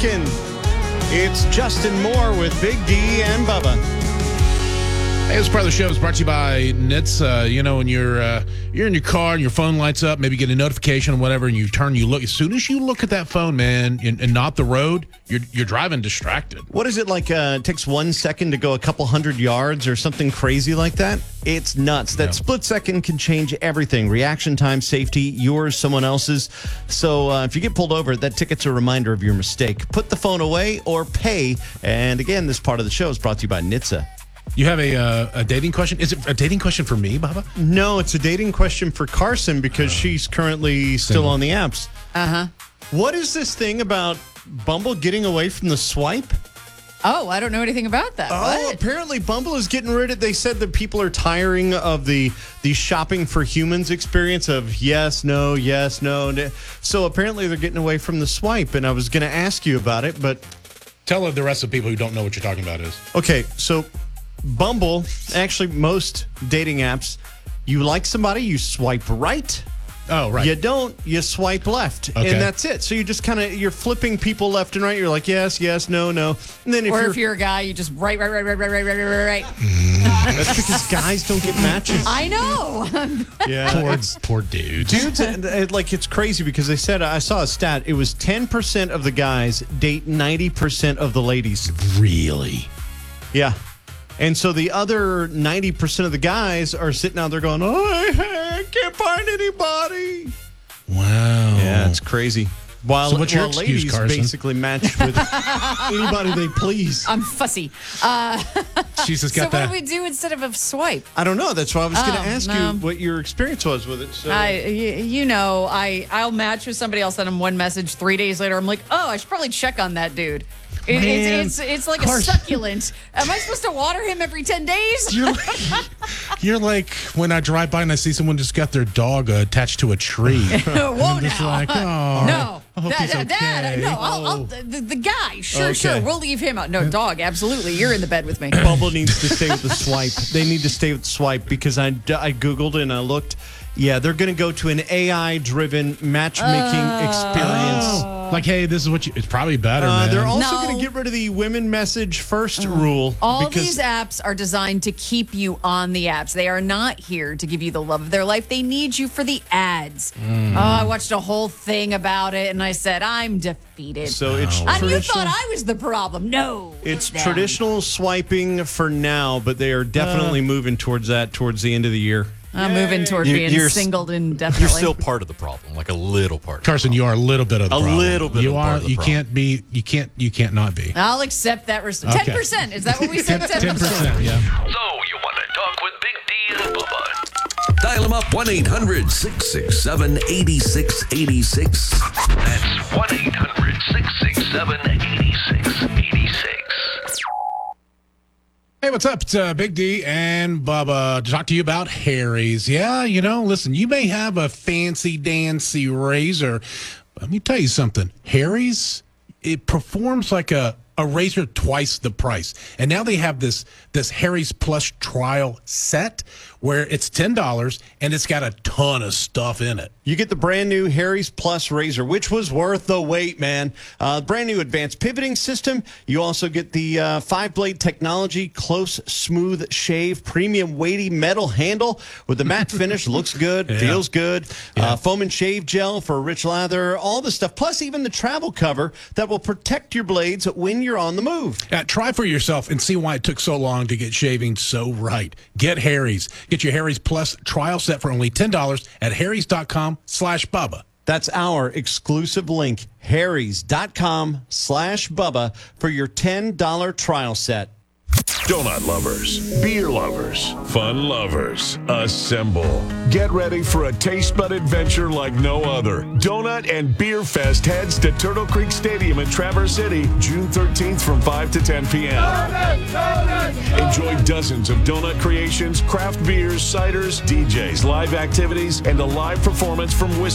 weekend. It's Justin Moore with Big D and Bubba. Hey, this part of the show is brought to you by NHTSA. When you're in your car and your phone lights up, maybe you get a notification or whatever, and you turn, you look. As soon as you look at that phone, man, and not the road, you're driving distracted. What is it like? It takes 1 second to go a couple hundred yards or something crazy like that? It's nuts. That split second can change everything. Reaction time, safety, yours, someone else's. So if you get pulled over, that ticket's a reminder of your mistake. Put the phone away or pay. And again, this part of the show is brought to you by NHTSA. You have a dating question? Is it a dating question for me, Bubba? No, it's a dating question for Carson because she's currently still on the apps. Uh-huh. What is this thing about Bumble getting away from the swipe? Oh, I don't know anything about that. Oh, What? apparently Bumble is getting rid of. They said that people are tiring of the shopping for humans experience of yes, no, yes, no. So apparently they're getting away from the swipe. And I was going to ask you about it, but Tell the rest of the people who don't know what you're talking about is. okay. So Bumble, actually most dating apps, you like somebody, you swipe right. Oh, right. You don't, you swipe left. Okay. And that's it. So you just you're flipping people left and right. You're like, yes, yes, no, no. And then If you're a guy, you just right. that's because guys don't get matches. I know. Yeah. Poor dudes. Dudes, it's crazy because they said, I saw a stat, it was 10% of the guys date 90% of the ladies. Really? Yeah. And so the other 90% of the guys are sitting out there going, I can't find anybody. Wow. Yeah, it's crazy. So what's your excuse, ladies Carson? basically match with anybody they please. I'm fussy. She's just So got what that. do we do instead of a swipe? I don't know. That's why I was going to Oh, ask no. you what your experience was with it. So. I'll match with somebody else, send them one message. 3 days later, I'm like, oh, I should probably check on that dude. It's like Carson. a succulent. Am I supposed to water him every 10 days? You're like when I drive by and I see someone just got their dog attached to a tree. Whoa, Just now. like, oh, No. I hope he's okay. No, the guy. Sure, Okay. we'll leave him out. No, dog, absolutely. You're in the bed with me. Bumble needs to stay with the swipe. They need to stay with swipe because I Googled and I looked. Yeah, they're going to go to an AI-driven matchmaking experience. Like, hey, this is what you. It's probably better, man. They're also No. going to get rid of the women message first rule. All because these apps are designed to keep you on the apps. They are not here to give you the love of their life. They need you for the ads. Oh, I watched a whole thing about it, and I said, I'm defeated. So it's And you traditional. thought I was the problem. No. It's them. traditional swiping for now, but they are definitely moving towards that towards the end of the year. I'm moving toward You're- being you're- singled indefinitely. You're still part of the problem, like a little part. Carson, you are a little bit of the problem. little bit You of are. part of the You problem. can't be. You can't not be. I'll accept that. 10%. Is that what we said? 10%. 10%. Yeah. So you want to talk with Big D and Bubba? Dial them up 1-800-667-8686. That's 1-800-667-8686. Hey, what's up? It's Big D and Bubba to talk to you about Harry's. Yeah, listen, you may have a fancy dancy razor. But let me tell you something. Harry's, it performs like a razor twice the price. And now they have this Harry's Plus trial set where it's $10 and it's got a ton of stuff in it. You get the brand new Harry's Plus razor, which was worth the wait, man. Brand new advanced pivoting system. You also get the 5-blade technology, close, smooth shave, premium weighty metal handle with the matte finish. Looks good, feels good. Foam and shave gel for rich lather, all the stuff. Plus even the travel cover that will protect your blades when you're on the move. Try for yourself and see why it took so long to get shaving so right. Get Harry's. Get your Harry's Plus trial set for only $10 at harrys.com/Bubba. That's our exclusive link, harrys.com/Bubba for your $10 trial set. Donut lovers, beer lovers, fun lovers, assemble. Get ready for a taste bud adventure like no other. Donut and Beer Fest heads to Turtle Creek Stadium in Traverse City, June 13th from 5 to 10 p.m. Enjoy dozens of donut creations, craft beers, ciders, DJs, live activities, and a live performance from Whiskey